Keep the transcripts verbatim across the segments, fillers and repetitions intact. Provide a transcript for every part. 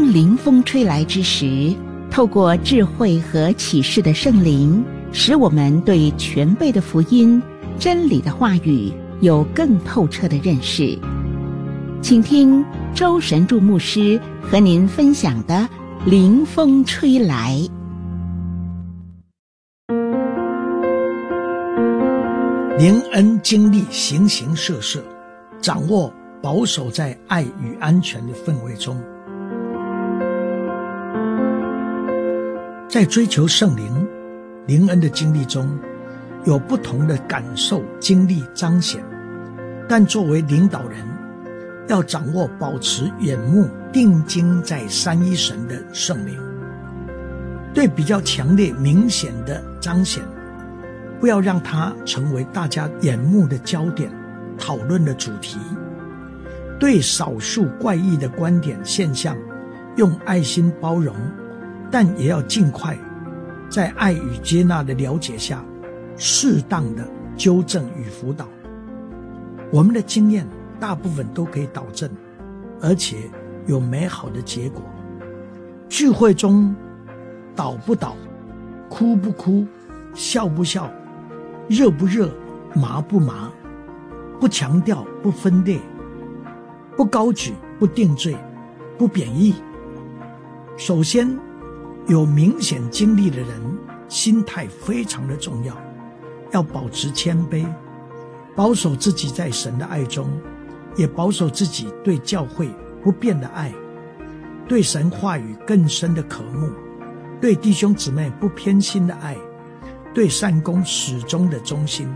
当灵风吹来之时，透过智慧和启示的圣灵，使我们对全备的福音、真理的话语有更透彻的认识。请听周神助牧师和您分享的灵风吹来。 灵恩经历形形色色，掌握保守在爱与安全的氛围中。在追求圣灵、灵恩的经历中，有不同的感受、经历彰显，但作为领导人，要掌握保持眼目定睛在三一神的圣灵。对比较强烈明显的彰显，不要让它成为大家眼目的焦点、讨论的主题。对少数怪异的观点现象，用爱心包容，但也要尽快在爱与接纳的了解下，适当的纠正与辅导。我们的经验大部分都可以导正，而且有美好的结果。聚会中倒不倒，哭不哭，笑不笑，热不热，麻不麻，不强调，不分裂，不高举，不定罪，不贬义。首先，有明显经历的人心态非常的重要，要保持谦卑，保守自己在神的爱中，也保守自己对教会不变的爱，对神话语更深的渴慕，对弟兄姊妹不偏心的爱，对善工始终的忠心。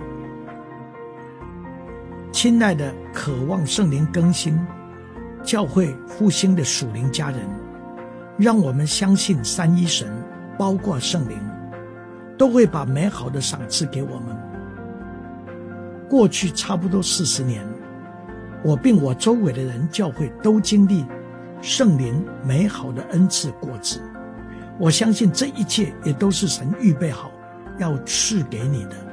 亲爱的渴望圣灵更新、教会复兴的属灵家人，让我们相信三一神包括圣灵都会把美好的赏赐给我们。过去差不多四十年，我并我周围的人教会都经历圣灵美好的恩赐果子。我相信这一切也都是神预备好要赐给你的。